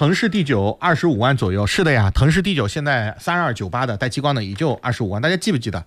腾势 D9 25万左右，是的呀，腾势 D9 现在3298的带激光的也就25万，大家记不记得？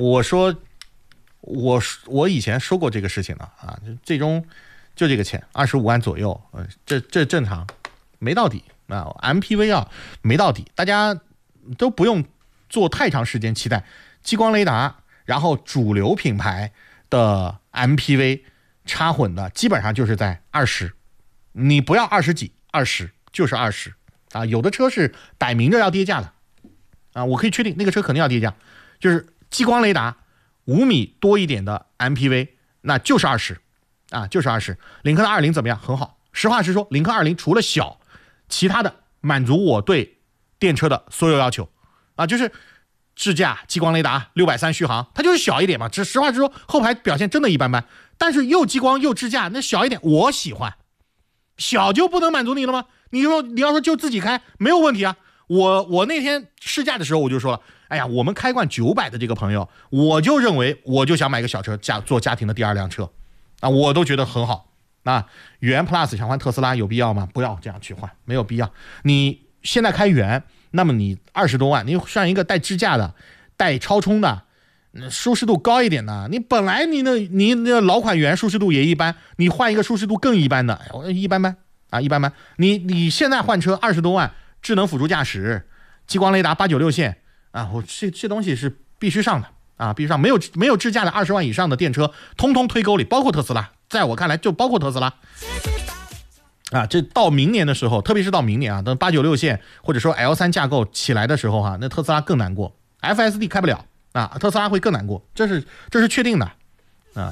我以前说过这个事情了啊，最终就这个钱25万左右，这正常，没到底啊 ，MPV 啊没到底，大家都不用做太长时间期待激光雷达，然后主流品牌的 MPV 插混的基本上就是在20，你不要20几，20就是20啊，有的车是摆明着要跌价的啊，我可以确定那个车肯定要跌价，就是激光雷达5米多一点的 MPV， 那就是20啊，就是20。领克的20怎么样？很好。实话实说，领克20除了小，其他的满足我对电车的所有要求啊，就是智驾激光雷达630续航，它就是小一点嘛。实话实说，后排表现真的一般般，但是又激光又智驾，那小一点我喜欢。小就不能满足你了吗？你要说就自己开没有问题啊。我那天试驾的时候我就说了，哎呀，我们开惯900的这个朋友，我就认为我就想买个小车做家庭的第2辆车啊，我都觉得很好。那元 Plus 想换特斯拉有必要吗？不要这样去换，没有必要。你现在开元，那么你20多万，你上一个带支架的、带超充的，舒适度高一点的，你本来你那老款元舒适度也一般，你换一个舒适度更一般的，一般般啊，一般般。你现在换车20多万，智能辅助驾驶、激光雷达896线啊，这东西是必须上的啊，必须上。没有智驾的20万以上的电车，通通推沟里，包括特斯拉。在我看来，就包括特斯拉啊。这到明年的时候，特别是到明年啊，等896线或者说 L3 架构起来的时候啊，那特斯拉更难过 ，FSD 开不了啊，特斯拉会更难过，这是确定的啊。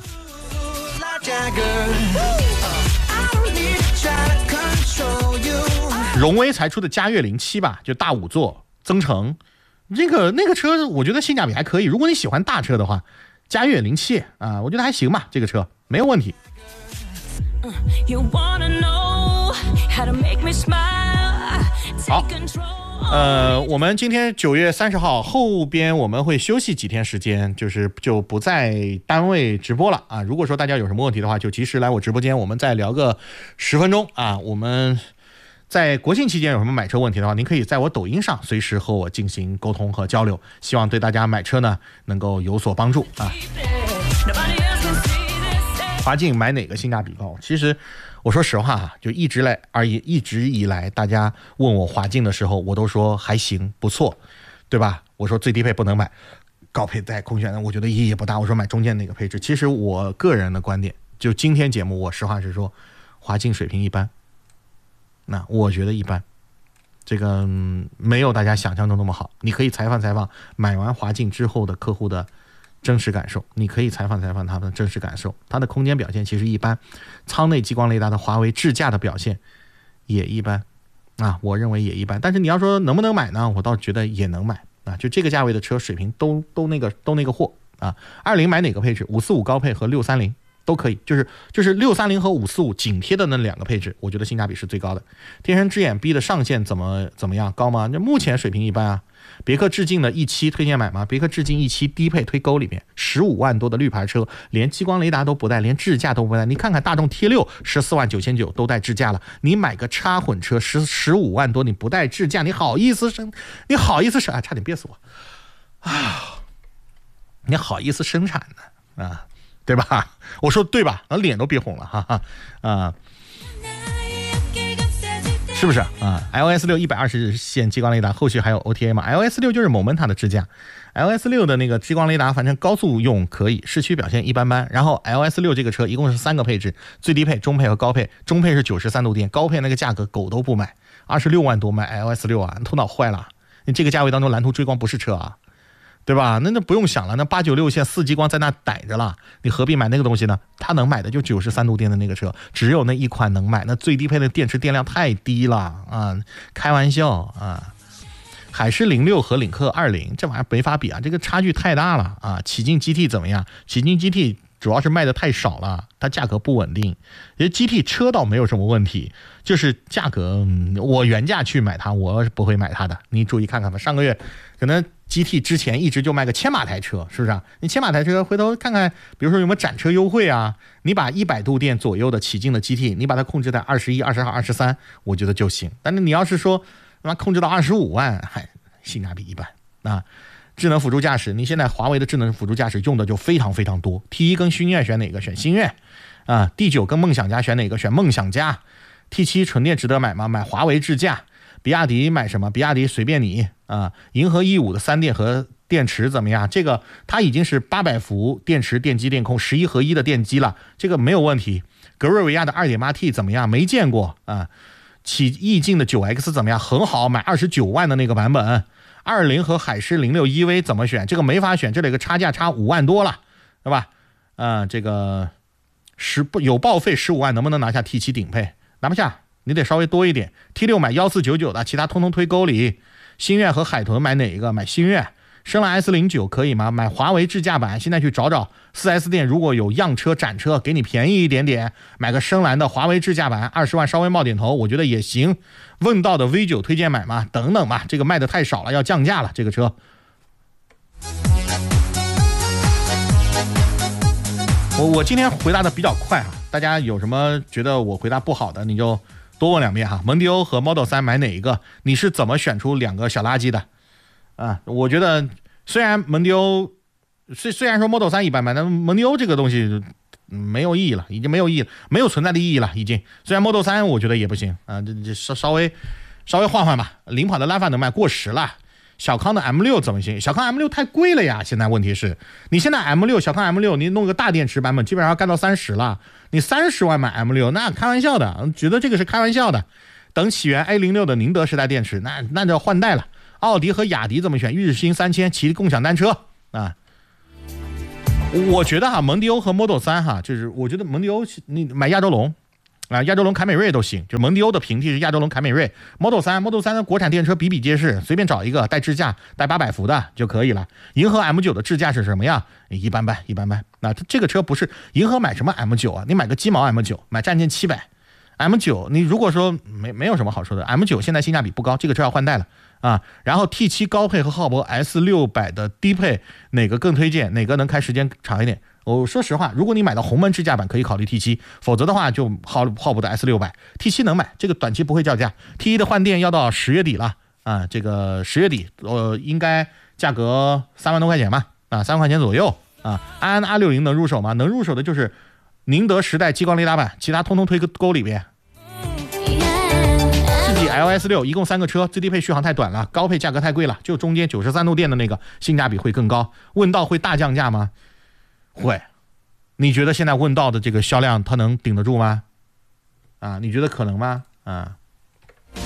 荣威才出的嘉悦07吧，就大5座增程，那个车我觉得性价比还可以。如果你喜欢大车的话，嘉悦07啊，我觉得还行吧，这个车没有问题。好，我们今天9月30号后边我们会休息几天时间，就不在单位直播了啊。如果说大家有什么问题的话，就及时来我直播间，我们再聊个10分钟啊。我们在国庆期间有什么买车问题的话，您可以在我抖音上随时和我进行沟通和交流，希望对大家买车呢能够有所帮助啊。华境买哪个性价比高？其实我说实话啊，就一直以来大家问我华境的时候，我都说还行不错，对吧？我说最低配不能买，高配带空悬的我觉得意义也不大，我说买中间那个配置。其实我个人的观点，就今天节目我实话实说，华境水平一般，那我觉得一般，这个没有大家想象中那么好。你可以采访买完华境之后的客户的真实感受，你可以采访他们的真实感受。它的空间表现其实一般，舱内激光雷达的华为智驾的表现也一般啊，我认为也一般。但是你要说能不能买呢？我倒觉得也能买啊，就这个价位的车水平都那个货啊。20买哪个配置？545高配和630都可以，就是630和545紧贴的那2个配置，我觉得性价比是最高的。天神之眼 B 的上限怎么样？高吗？那目前水平一般啊。别克致敬的E7推荐买吗？别克致敬E7低配推沟里面15万多的绿牌车，连激光雷达都不带，连智驾都不带。你看看大众 T6 14万9,900都带智驾了，你买个插混车15万多你不带智驾，你好意思生啊？差点憋死我啊！你好意思生产呢啊？对吧？我说对吧？脸都憋红了，哈哈啊！是不是啊 ？iOS 6 120线激光雷达，后续还有 OTA 嘛 ？iOS 6就是Momenta的智驾 ，iOS 6的那个激光雷达，反正高速用可以，市区表现一般般。然后 iOS 6这个车一共是3个配置，最低配、中配和高配。中配是93度电，高配那个价格狗都不买，26万多买 iOS 6啊，你头脑坏了？你这个价位当中蓝图追光不是车啊？对吧？那不用想了，那896线4激光在那逮着了，你何必买那个东西呢？他能买的就93度电的那个车，只有那一款能买，那最低配的电池电量太低了啊！开玩笑啊！海狮06和领克20这玩意儿没法比啊，这个差距太大了啊！启骏 GT 怎么样？启骏 GT 主要是卖的太少了，它价格不稳定。因为 GT 车倒没有什么问题，就是价格，我原价去买它，我是不会买它的。你注意看看吧，上个月可能 GT 之前一直就卖个1000马台车，是不是啊？你1000马台车，回头看看，比如说有没有展车优惠啊？你把100度电左右的起劲的 GT， 你把它控制在21、22、23，我觉得就行。但是你要是说控制到25万，性价比一般啊。智能辅助驾驶，你现在华为的智能辅助驾驶用的就非常非常多。T1 跟星越选哪个？选星越啊。D9 跟梦想家选哪个？选梦想家。T7 纯电值得买吗？买华为智驾。比亚迪买什么？比亚迪随便你啊。银河 E5 的3电和电池怎么样？这个它已经是800伏电池电机电控11合1的电机了，这个没有问题。格瑞维亚的 2.8T 怎么样？没见过啊。起意境的 9X 怎么样？很好，买29万的那个版本。20和海狮06 EV 怎么选？这个没法选，这里个差价差5万多了，对吧？这个有报废15万，能不能拿下 T7 顶配？拿不下，你得稍微多一点。T6 买1499的，其他通通推沟里。星越和海豚买哪一个？买星越。深蓝 S09 可以吗？买华为智驾版。现在去找找 4S 店，如果有样车展车给你便宜一点点，买个深蓝的华为智驾版，20万稍微冒点头，我觉得也行。问到的 V9 推荐买吗？等等吧，这个卖的太少了，要降价了这个车。我今天回答的比较快大家有什么觉得我回答不好的，你就多问2遍蒙迪欧和 Model 3买哪一个？你是怎么选出2个小垃圾的？我觉得虽然蒙迪欧虽然说 Model 3一般般，但蒙迪欧这个东西没有意义了，已经没有意义了，没有存在的意义了，已经。虽然 Model 3我觉得也不行这稍微换换吧。领跑的拉法能卖过时了。小康的 M6 怎么行？小康 M6 太贵了呀！现在问题是，你现在 M6 小康 M6，你弄个大电池版本，基本上要干到30了。你30万买 M6，那开玩笑的，觉得这个是开玩笑的。等起源 A06 的宁德时代电池，那就要换代了。奥迪和雅迪怎么选？日新3000骑共享单车啊。我觉得蒙迪欧和 Model 3就是我觉得蒙迪欧你买亚洲龙亚洲龙凯美瑞都行，就蒙迪欧的平替是亚洲龙凯美瑞。Model 3的国产电车比比皆是，随便找一个带智驾带800伏的就可以了。银河 M9 的智驾是什么样？一般般。这个车不是银河买什么 M9 啊？你买个鸡毛 M9， 买战舰700 M9， 你如果说没有什么好说的。M9 现在性价比不高，这个车要换代了然后 T7 高配和浩博 S600 的低配哪个更推荐？哪个能开时间长一点？我说实话，如果你买到红门智驾版可以考虑 T7， 否则的话就浩博的 S600。 T7 能买，这个短期不会叫价。T1 的换电要到10月底了这个10月底应该价格3万多块钱吧3万块钱左右安安 R60 能入手吗？能入手的就是宁德时代激光雷达版，其他通通推沟里边。LS6 一共3个车，最低配续航太短了，高配价格太贵了，就中间93度电的那个性价比会更高。问道会大降价吗？会。你觉得现在问道的这个销量它能顶得住吗？你觉得可能吗？